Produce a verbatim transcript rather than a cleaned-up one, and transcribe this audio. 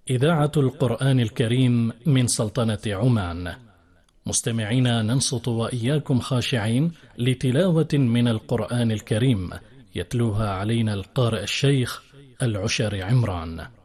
إذاعة القرآن الكريم من سلطنة عمان. مستمعينا، ننصت وإياكم خاشعين لتلاوة من القرآن الكريم يتلوها علينا القارئ الشيخ العشر عمران.